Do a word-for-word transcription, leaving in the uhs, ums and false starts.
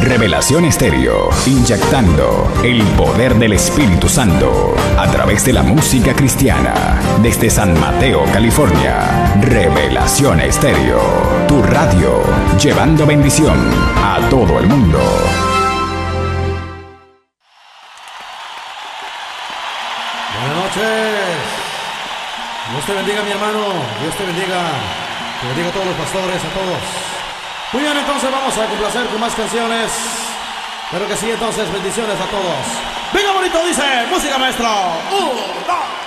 Revelación Estéreo, inyectando el poder del Espíritu Santo a través de la música cristiana. Desde San Mateo, California, Revelación Estéreo, tu radio, llevando bendición a todo el mundo. Buenas noches. Dios te bendiga, mi hermano. Dios te bendiga. Te bendiga a todos los pastores, a todos. Muy bien, entonces vamos a complacer con más canciones. Pero que sí, entonces bendiciones a todos. Venga, bonito, dice música, maestro. Un, dos.